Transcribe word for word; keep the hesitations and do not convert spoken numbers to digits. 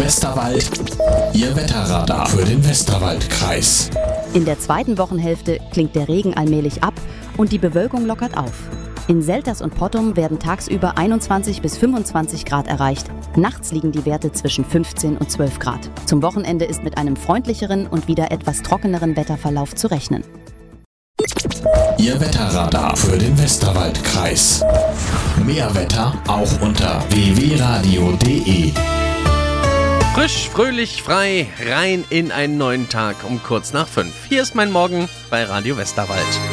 Westerwald, Ihr Wetterradar für den Westerwaldkreis. In der zweiten Wochenhälfte klingt der Regen allmählich ab und die Bewölkung lockert auf. In Selters und Pottum werden tagsüber einundzwanzig bis fünfundzwanzig Grad erreicht. Nachts liegen die Werte zwischen fünfzehn und zwölf Grad. Zum Wochenende ist mit einem freundlicheren und wieder etwas trockeneren Wetterverlauf zu rechnen. Ihr Wetterradar für den Westerwaldkreis. Mehr Wetter auch unter w w radio punkt d e. Frisch, fröhlich, frei, rein in einen neuen Tag um kurz nach fünf. Hier ist mein Morgen bei Radio Westerwald.